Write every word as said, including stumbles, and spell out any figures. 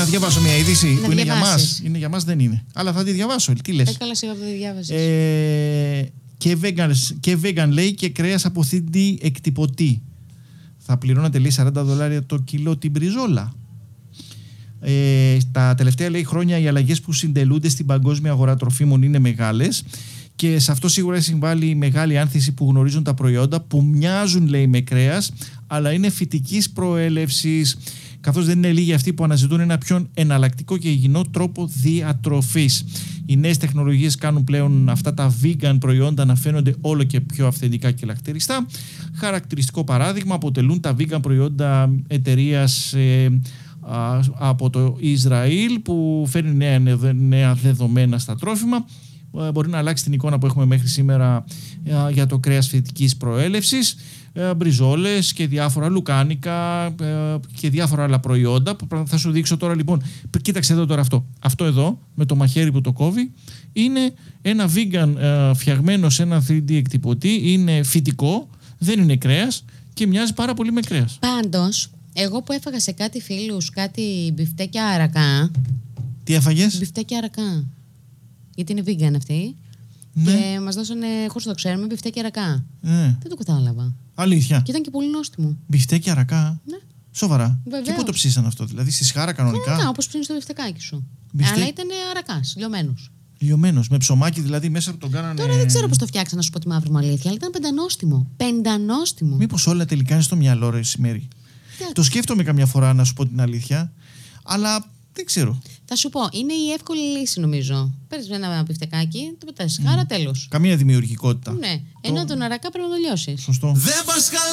να διαβάσω μια είδηση να που είναι διαβάσεις. για μας. Είναι για μας, δεν είναι. Αλλά θα τη διαβάσω. Τι λες? Ε, καλά, σίγουρα δεν τη διάβαζες. Ε, και, vegan, και vegan λέει και κρέας από θρι ντι εκτυπωτή. Θα πληρώνατε λέει σαράντα δολάρια το κιλό την μπριζόλα. Ε, τα τελευταία λέει χρόνια οι αλλαγές που συντελούνται στην παγκόσμια αγορά τροφίμων είναι μεγάλες και σε αυτό σίγουρα συμβάλλει η μεγάλη άνθηση που γνωρίζουν τα προϊόντα που μοιάζουν λέει με κρέας αλλά είναι φυτικής προέλευσης, καθώς δεν είναι λίγοι αυτοί που αναζητούν ένα πιο εναλλακτικό και υγιεινό τρόπο διατροφής. Οι νέες τεχνολογίες κάνουν πλέον αυτά τα vegan προϊόντα να φαίνονται όλο και πιο αυθεντικά και λαχταριστά. Χαρακτηριστικό παράδειγμα αποτελούν τα vegan προϊόντα εταιρείας ε, α, από το Ισραήλ που φέρνει νέα, νέα δεδομένα στα τρόφιμα. Ε, μπορεί να αλλάξει την εικόνα που έχουμε μέχρι σήμερα ε, για το κρέας φυτικής προέλευσης. Μπριζόλες και διάφορα λουκάνικα και διάφορα άλλα προϊόντα που θα σου δείξω τώρα. Λοιπόν, κοίταξε εδώ τώρα αυτό. Αυτό εδώ με το μαχαίρι που το κόβει είναι ένα vegan φτιαγμένο σε ένα θρι ντι εκτυπωτή. Είναι φυτικό, δεν είναι κρέας και μοιάζει πάρα πολύ με κρέας. Πάντως, εγώ που έφαγα σε κάτι φίλους κάτι μπιφτέκια αρακά. Τι έφαγες? Μπιφτέκια αρακά. Γιατί είναι vegan αυτή. Ναι. Και μας δώσανε, χωρίς να το ξέρουμε, μπιφτέκια αρακά. Ναι. Δεν το κατάλαβα. Αλήθεια? Και ήταν και πολύ νόστιμο. Μπιφτέκια αρακά. Ναι. Σοβαρά? Βεβαίως. Και πού το ψήσαν αυτό, δηλαδή στη σχάρα κανονικά? Κανονικά, όπως ψήνεις το μπιφτεκάκι σου. Μπιφτε... Αλλά ήταν αρακάς, λιωμένος. Λιωμένος, με ψωμάκι δηλαδή μέσα που τον κάνανε. Τώρα δεν ξέρω πώς το φτιάξαν, να σου πω τη μαύρη μου αλήθεια, αλλά ήταν πεντανόστιμο. Πεντανόστιμο. Μήπως όλα τελικά είναι στο μυαλό, ρε Μέρη? Yeah. Το σκέφτομαι καμιά φορά, να σου πω την αλήθεια, αλλά δεν ξέρω. Θα σου πω, είναι η εύκολη λύση νομίζω. Παίρνεις ένα μπιφτεκάκι, το πετάς στη σχάρα, Mm. τέλος. Καμία δημιουργικότητα. Ναι, ενώ τον αρακά πρέπει να το λιώσεις. Σωστό. Δεν πας καλά.